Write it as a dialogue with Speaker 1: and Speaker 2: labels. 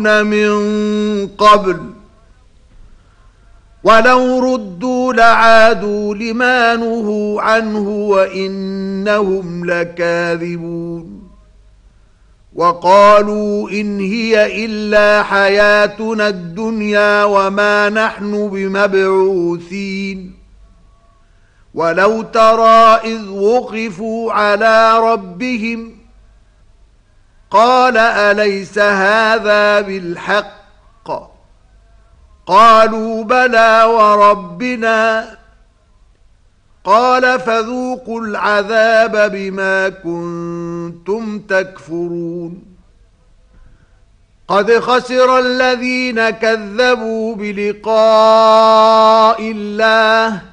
Speaker 1: يعملون من قبل ولو ردوا لعادوا لما نهوا عنه وإنهم لكاذبون وقالوا إن هي إلا حياتنا الدنيا وما نحن بمبعوثين ولو ترى إذ وقفوا على ربهم قال أليس هذا بالحق قالوا بلى وربنا قال فذوقوا العذاب بما كنتم تكفرون قد خسر الذين كذبوا بلقاء الله